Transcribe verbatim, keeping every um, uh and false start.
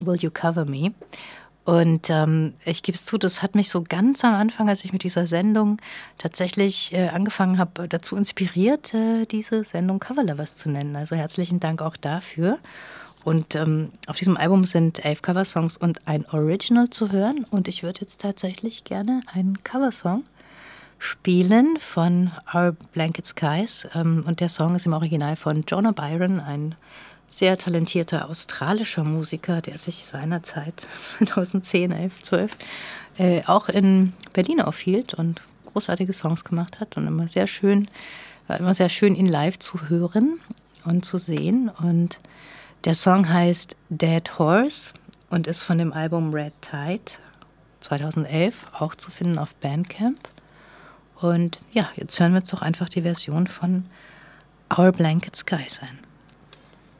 Will You Cover Me? Und, ähm, ich gebe es zu, das hat mich so ganz am Anfang, als ich mit dieser Sendung tatsächlich, äh, angefangen habe, dazu inspiriert, äh, diese Sendung Cover Lovers zu nennen. Also, herzlichen Dank auch dafür. Und, ähm, auf diesem Album sind elf Coversongs und ein Original zu hören. Und ich würde jetzt tatsächlich gerne einen Coversong spielen von Our Blanket Skies. Ähm, und der Song ist im Original von Jonah Byron, ein sehr talentierter australischer Musiker, der sich seinerzeit zweitausendzehn, elf, zwölf äh, auch in Berlin aufhielt und großartige Songs gemacht hat und immer sehr schön war immer sehr schön, ihn live zu hören und zu sehen. Und der Song heißt Dead Horse und ist von dem Album Red Tide zweitausendelf, auch zu finden auf Bandcamp. Und ja, jetzt hören wir uns doch einfach die Version von Our Blanket Skies an.